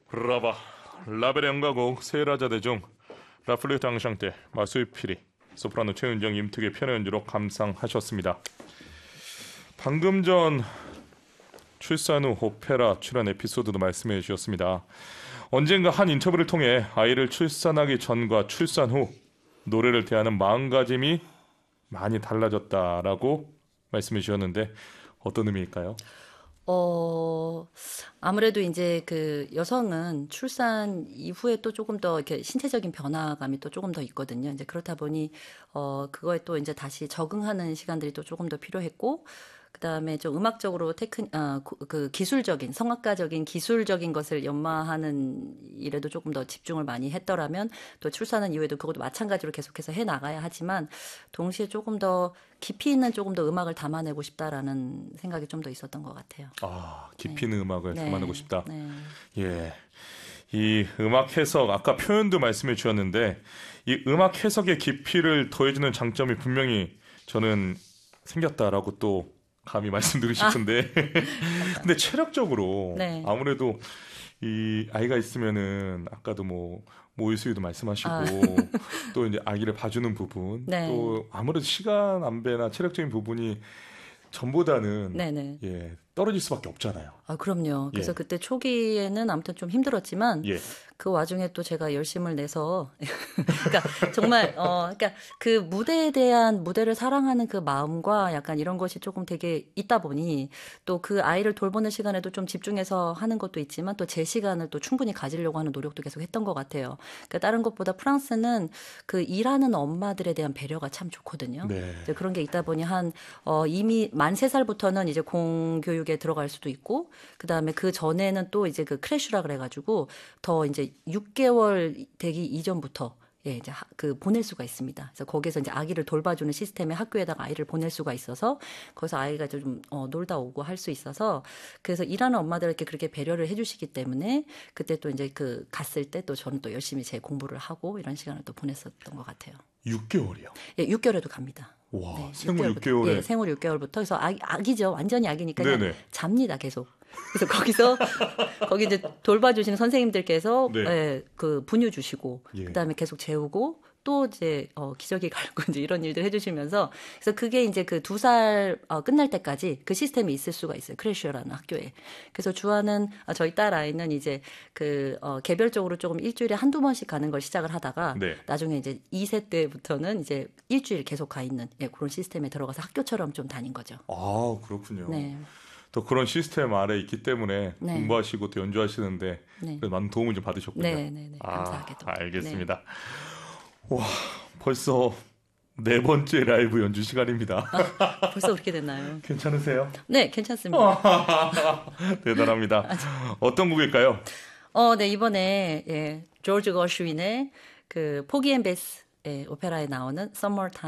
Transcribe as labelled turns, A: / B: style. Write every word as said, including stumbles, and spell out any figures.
A: 브라바 라벨의 연가곡 세라자대 중 라플레트 앙샹테 마수의 피리 소프라노 최은정 임특의 피아노 연주로 감상하셨습니다. 방금 전 출산 후 오페라 출연 에피소드도 말씀해 주셨습니다. 언젠가 한 인터뷰를 통해 아이를 출산하기 전과 출산 후 노래를 대하는 마음가짐이 많이 달라졌다라고 말씀해 주셨는데 어떤 의미일까요?
B: 어, 아무래도 이제 그 여성은 출산 이후에 또 조금 더 이렇게 신체적인 변화감이 또 조금 더 있거든요. 이제 그렇다 보니, 어, 그거에 또 이제 다시 적응하는 시간들이 또 조금 더 필요했고, 그 다음에 좀 음악적으로 테크, 아, 그 기술적인, 성악가적인 기술적인 것을 연마하는 일에도 조금 더 집중을 많이 했더라면 또 출산한 이후에도 그것도 마찬가지로 계속해서 해 나가야 하지만 동시에 조금 더 깊이 있는 조금 더 음악을 담아내고 싶다라는 생각이 좀 더 있었던 것 같아요.
A: 아, 깊이 있는
B: 네.
A: 음악을
B: 네.
A: 담아내고 싶다.
B: 네.
A: 예. 이 음악 해석, 아까 표현도 말씀해 주셨는데 이 음악 해석의 깊이를 더해주는 장점이 분명히 저는 생겼다라고 또 감히 말씀드리고 싶은데 아. 근데 체력적으로 네. 아무래도 이 아이가 있으면은 아까도 뭐 모유수유도 말씀하시고 아. 또 이제 아기를 봐주는 부분 네. 또 아무래도 시간 안배나 체력적인 부분이 전보다는 네네. 예 떨어질 수밖에 없잖아요.
B: 아 그럼요. 그래서 예. 그때 초기에는 아무튼 좀 힘들었지만 예. 그 와중에 또 제가 열심을 내서 그러니까 정말 어 그러니까 그 무대에 대한 무대를 사랑하는 그 마음과 약간 이런 것이 조금 되게 있다 보니 또 그 아이를 돌보는 시간에도 좀 집중해서 하는 것도 있지만 또 제 시간을 또 충분히 가지려고 하는 노력도 계속 했던 것 같아요. 그러니까 다른 것보다 프랑스는 그 일하는 엄마들에 대한 배려가 참 좋거든요. 네. 이제 그런 게 있다 보니 한 어 이미 만 세 살부터는 이제 공교육에 들어갈 수도 있고 그다음에 그 전에는 또 이제 그 크래쉬라 그래가지고 더 이제 육 개월 되기 이전부터 예, 이제 하, 그 보낼 수가 있습니다. 그래서 거기서 이제 아기를 돌봐주는 시스템의 학교에다가 아이를 보낼 수가 있어서 거기서 아이가 좀 어, 놀다 오고 할 수 있어서 그래서 일하는 엄마들에게 그렇게 배려를 해주시기 때문에 그때 또 이제 그 갔을 때 또 저는 또 열심히 제 공부를 하고 이런 시간을 또 보냈었던 것 같아요.
A: 육 개월이요?
B: 예, 육 개월에도 갑니다.
A: 와, 네, 생후 육 개월에?
B: 예, 생후 육 개월부터 그래서 아기, 아기죠. 완전히 아기니까 그냥 잡니다, 계속. 그래서 거기서 거기 이제 돌봐주시는 선생님들께서 네. 예, 그 분유 주시고 예. 그다음에 계속 재우고 또 이제 어, 기저귀 갈고 이제 이런 일들 해주시면서 그래서 그게 이제 그 두 살 어, 끝날 때까지 그 시스템이 있을 수가 있어요. 크래쉬어라는 학교에. 그래서 주아는 어, 저희 딸 아이는 이제 그 어, 개별적으로 조금 일주일에 한두 번씩 가는 걸 시작을 하다가 네. 나중에 이제 이 세 때부터는 이제 일주일 계속 가 있는 예, 그런 시스템에 들어가서 학교처럼 좀 다닌 거죠.
A: 아 그렇군요. 네. 또 그런 시스템 아래 있기 때문에 네. 공부하시고 또 연주하시는데 네. 많은 도움을 좀 받으셨군요.
B: 네, 네, 네. 감사하게도.
A: 아, 알겠습니다. 네. 와, 벌써 네 번째 라이브 연주 시간입니다.
B: 아, 벌써 그렇게 됐나요?
A: 괜찮으세요?
B: 네, 괜찮습니다.
A: 대단합니다. 어떤 곡일까요?
B: 어, 네, 이번에 예, 조지 거슈윈의 그 포기 앤 베스 예, 오페라에 나오는 Summertime